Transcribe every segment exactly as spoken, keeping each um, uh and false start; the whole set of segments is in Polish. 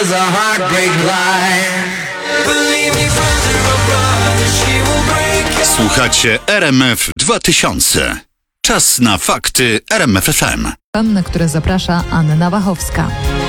is a heartbreak line. Believe me, brother, oh brother, she will break your... Słuchacie R M F dwa tysiące. Czas na fakty R M F F M. Na które zaprasza Anna Wachowska.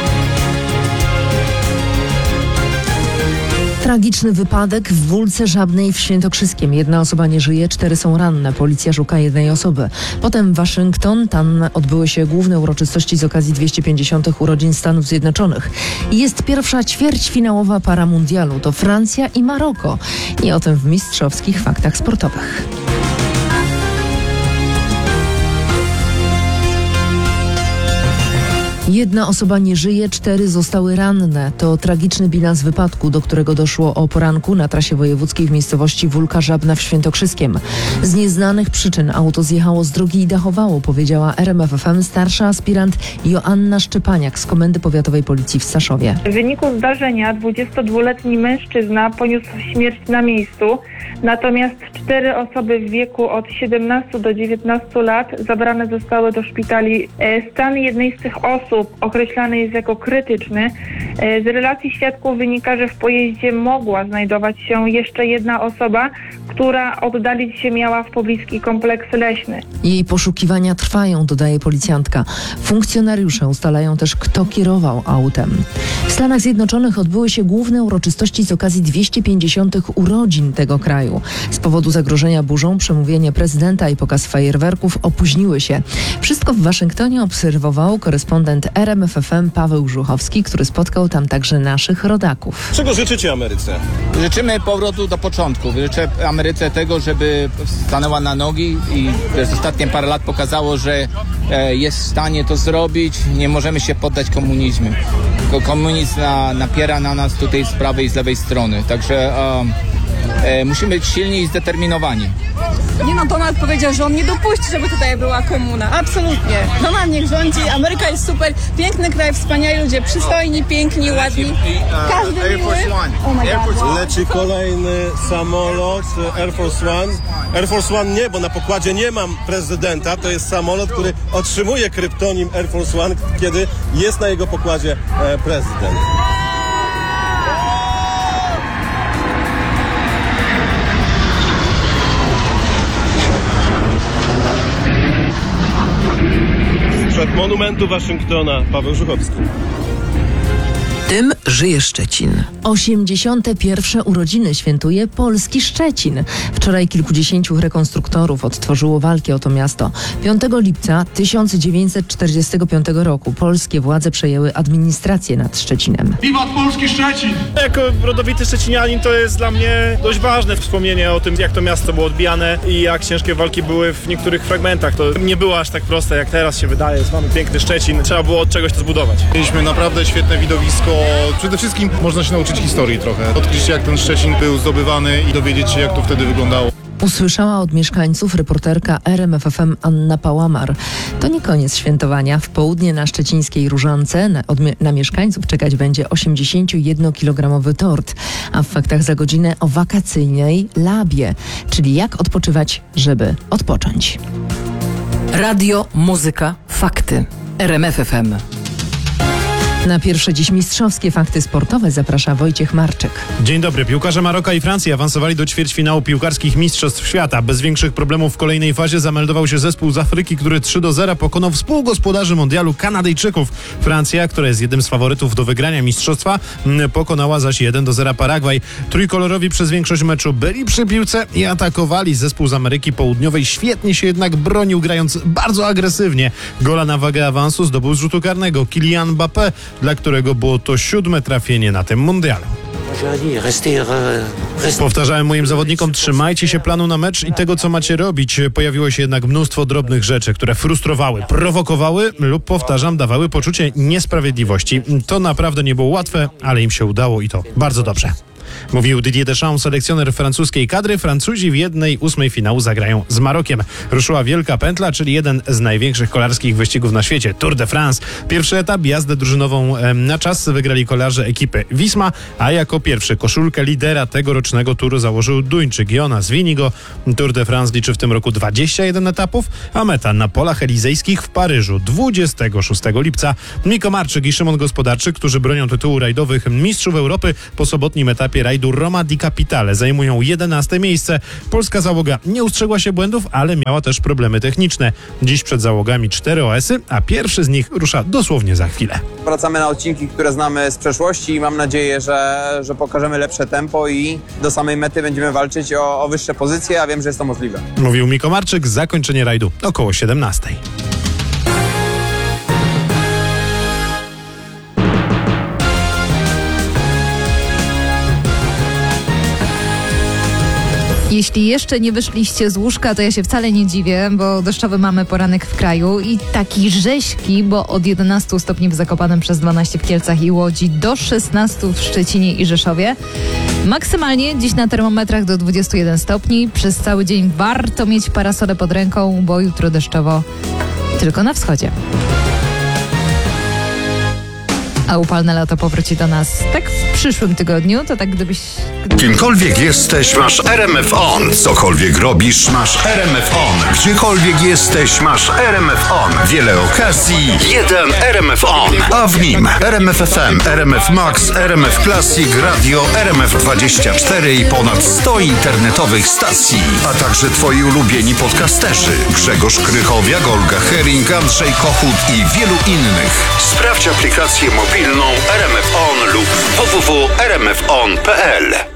Tragiczny wypadek w Wólce Żabnej w Świętokrzyskiem. Jedna osoba nie żyje, cztery są ranne. Policja szuka jednej osoby. Potem Waszyngton. Tam odbyły się główne uroczystości z okazji dwieście pięćdziesiątych urodzin Stanów Zjednoczonych. I jest pierwsza ćwierćfinałowa para mundialu. To Francja i Maroko. I o tym w mistrzowskich faktach sportowych. Jedna osoba nie żyje, cztery zostały ranne. To tragiczny bilans wypadku, do którego doszło o poranku na trasie wojewódzkiej w miejscowości Wólka Żabna w Świętokrzyskiem. Z nieznanych przyczyn auto zjechało z drogi i dachowało, powiedziała R M F F M starsza aspirant Joanna Szczepaniak z Komendy Powiatowej Policji w Staszowie. W wyniku zdarzenia dwudziestodwuletni mężczyzna poniósł śmierć na miejscu, natomiast cztery osoby w wieku od siedemnastu do dziewiętnastu lat zabrane zostały do szpitali. Stan jednej z tych osób określany jest jako krytyczny. Z relacji świadków wynika, że w pojeździe mogła znajdować się jeszcze jedna osoba, która oddalić się miała w pobliski kompleks leśny. Jej poszukiwania trwają, dodaje policjantka. Funkcjonariusze ustalają też, kto kierował autem. W Stanach Zjednoczonych odbyły się główne uroczystości z okazji dwieście pięćdziesiątych urodzin tego kraju. Z powodu zagrożenia burzą przemówienie prezydenta i pokaz fajerwerków opóźniły się. Wszystko w Waszyngtonie obserwował korespondent R M F F M Paweł Żuchowski, który spotkał tam także naszych rodaków. Czego życzycie Ameryce? Życzymy powrotu do początku. Życzę Ameryce tego, żeby stanęła na nogi i przez ostatnie parę lat pokazało, że jest w stanie to zrobić. Nie możemy się poddać komunizmie. Komunizm na, napiera na nas tutaj z prawej i z lewej strony. Także um, e, musimy być silni i zdeterminowani. Nie no, Donald powiedział, że on nie dopuści, żeby tutaj była komuna. Absolutnie. Donald niech rządzi, Ameryka jest super, piękny kraj, wspaniali ludzie, przystojni, piękni, ładni. Każdy miły. Oh my God. Leci kolejny samolot Air Force One. Air Force One nie, bo na pokładzie nie mam prezydenta. To jest samolot, który otrzymuje kryptonim Air Force One, kiedy jest na jego pokładzie e, prezydent. Przed monumentu Waszyngtona Paweł Żuchowski. Tym żyje Szczecin. osiemdziesiąte pierwsze urodziny świętuje polski Szczecin. Wczoraj kilkudziesięciu rekonstruktorów odtworzyło walki o to miasto. piątego lipca tysiąc dziewięćset czterdziestego piątego roku polskie władze przejęły administrację nad Szczecinem. Wiwat polski Szczecin! Jako rodowity szczecinianin to jest dla mnie dość ważne wspomnienie o tym, jak to miasto było odbijane i jak ciężkie walki były w niektórych fragmentach. To nie było aż tak proste, jak teraz się wydaje. Mamy piękny Szczecin, trzeba było od czegoś to zbudować. Mieliśmy naprawdę świetne widowisko. Przede wszystkim można się nauczyć historii trochę. Odkryć, jak ten Szczecin był zdobywany i dowiedzieć się, jak to wtedy wyglądało. Usłyszała od mieszkańców reporterka R M F F M Anna Pałamar. To nie koniec świętowania. W południe na szczecińskiej Różance na, odmi- na mieszkańców czekać będzie osiemdziesięciojednokilogramowy tort. A w faktach za godzinę o wakacyjnej labie, czyli jak odpoczywać, żeby odpocząć. Radio, muzyka, fakty. R M F F M. Na pierwsze dziś mistrzowskie fakty sportowe zaprasza Wojciech Marczyk. Dzień dobry. Piłkarze Maroka i Francji awansowali do ćwierćfinału piłkarskich Mistrzostw Świata. Bez większych problemów w kolejnej fazie zameldował się zespół z Afryki, który trzy do zera pokonał współgospodarzy mundialu Kanadyjczyków. Francja, która jest jednym z faworytów do wygrania mistrzostwa, pokonała zaś jeden do zera Paragwaj. Trójkolorowi przez większość meczu byli przy piłce i atakowali. Zespół z Ameryki Południowej świetnie się jednak bronił, grając bardzo agresywnie. Gola na wagę awansu zdobył z rzutu karnego Kylian Mbappé, dla którego było to siódme trafienie na tym mundialu. Powtarzałem moim zawodnikom, trzymajcie się planu na mecz i tego, co macie robić. Pojawiło się jednak mnóstwo drobnych rzeczy, które frustrowały, prowokowały lub, powtarzam, dawały poczucie niesprawiedliwości. To naprawdę nie było łatwe, ale im się udało i to bardzo dobrze. Mówił Didier Deschamps, selekcjoner francuskiej kadry. Francuzi w jednej ósmej finału zagrają z Marokiem. Ruszyła Wielka Pętla, czyli jeden z największych kolarskich wyścigów na świecie, Tour de France. Pierwszy etap, jazdę drużynową na czas, wygrali kolarze ekipy Wisma, a jako pierwszy koszulkę lidera tegorocznego turu założył Duńczyk Jonas Vingegaard. Tour de France liczy w tym roku dwadzieścia jeden etapów, a meta na polach elizejskich w Paryżu dwudziestego szóstego lipca. Miko Marczyk i Szymon Gospodarczyk, którzy bronią tytułu rajdowych mistrzów Europy, po sobotnim etapie rajdu Roma di Capitale zajmują jedenaste miejsce. Polska załoga nie ustrzegła się błędów, ale miała też problemy techniczne. Dziś przed załogami cztery O S-y, a pierwszy z nich rusza dosłownie za chwilę. Wracamy na odcinki, które znamy z przeszłości i mam nadzieję, że, że pokażemy lepsze tempo i do samej mety będziemy walczyć o, o wyższe pozycje, a wiem, że jest to możliwe. Mówił Miko Marczyk. Zakończenie rajdu około siedemnastej. Jeśli jeszcze nie wyszliście z łóżka, to ja się wcale nie dziwię, bo deszczowy mamy poranek w kraju i taki rześki, bo od jedenastu stopni w Zakopanem, przez dwanaście w Kielcach i Łodzi, do szesnastu w Szczecinie i Rzeszowie. Maksymalnie dziś na termometrach do dwudziestu jeden stopni. Przez cały dzień warto mieć parasolę pod ręką, bo jutro deszczowo tylko na wschodzie. A upalne lato powróci do nas tak w przyszłym tygodniu, to tak gdybyś... Kimkolwiek jesteś, masz R M F On. Cokolwiek robisz, masz R M F On. Gdziekolwiek jesteś, masz R M F On. Wiele okazji, jeden R M F On. A w nim R M F F M, R M F Max, R M F Classic, Radio, R M F dwadzieścia cztery i ponad sto internetowych stacji. A także twoi ulubieni podcasterzy. Grzegorz Krychowiak, Olga Hering, Andrzej Kochut i wielu innych. Sprawdź aplikację mobilną R M F On lub w w w kropka r m f on kropka p l.